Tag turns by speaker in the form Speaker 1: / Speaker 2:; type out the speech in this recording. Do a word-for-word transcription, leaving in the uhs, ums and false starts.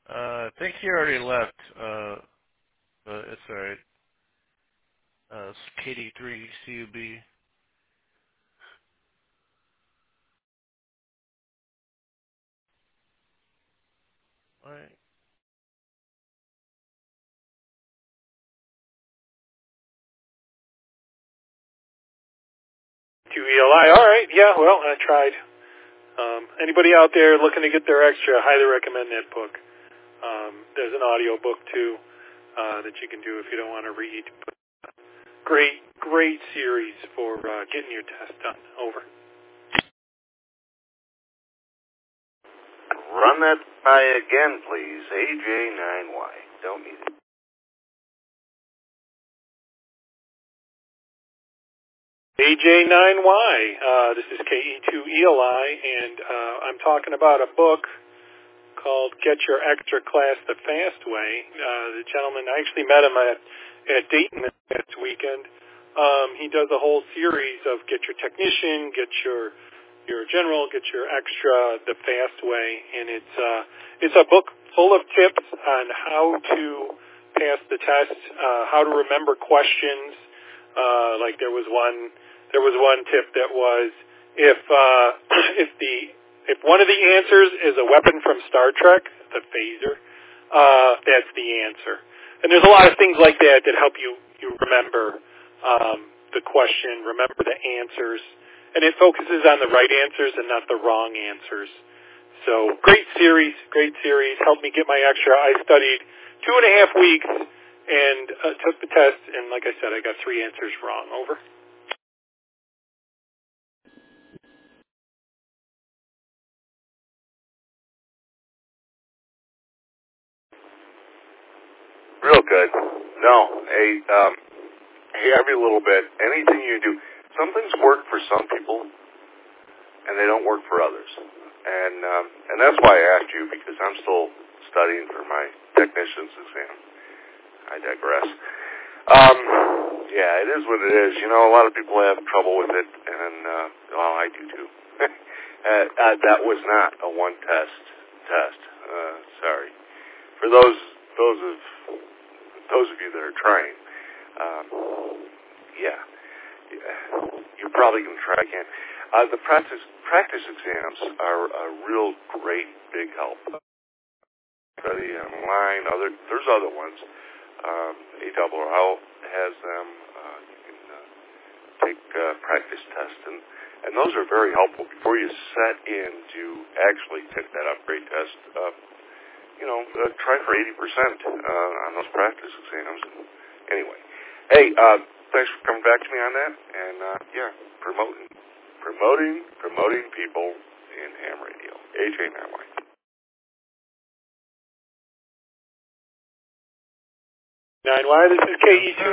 Speaker 1: Uh, I think he already left. Uh, but it's alright. Uh, it's K D three C U B. Alright.
Speaker 2: Q E L I. All right. Yeah. Well, I tried. Um, anybody out there looking to get their extra, I highly recommend that book. Um, there's an audio book too uh, that you can do if you don't want to read. But great, great series for uh, getting your test done. Over.
Speaker 3: Run that by again, please. A J nine Y. Don't need it.
Speaker 2: A J nine Y. Uh, this is K E two E L I, and uh, I'm talking about a book called Get Your Extra Class the Fast Way. Uh, the gentleman, I actually met him at, at Dayton this past weekend. Um, he does a whole series of Get Your Technician, Get Your your General, Get Your Extra the Fast Way, and it's uh, it's a book full of tips on how to pass the test, uh, how to remember questions. Uh, like there was one there was one tip that was if uh, if the if one of the answers is a weapon from Star Trek, the phaser, uh, that's the answer. And there's a lot of things like that that help you, you remember um, the question, remember the answers. And it focuses on the right answers and not the wrong answers. So great series, great series. Helped me get my extra. I studied two and a half weeks and uh, took the test. And like I said, I got three answers wrong. Over.
Speaker 3: Real good. No, a um, hey, every little bit, anything you do. Some things work for some people, and they don't work for others. And um, and that's why I asked you, because I'm still studying for my technician's exam. I digress. Um, yeah, it is what it is. You know, a lot of people have trouble with it, and uh, well, I do too. uh, uh, that was not a one-test test. Uh, sorry. For those those of those of you that are trying, um, yeah, yeah, you're probably going to try again. Uh, the practice practice exams are a real great big help. Study online. Other there's other ones. Um, A R R L has them. Uh, you can uh, take uh, practice tests, and and those are very helpful before you set in to actually take that upgrade test. Uh, you know, uh, try for eighty percent uh, on those practice exams. Anyway, hey, uh, thanks for coming back to me on that. And uh, yeah, promoting, promoting, promoting people in ham radio. A J nine Y.
Speaker 2: nine Y, this is K E two.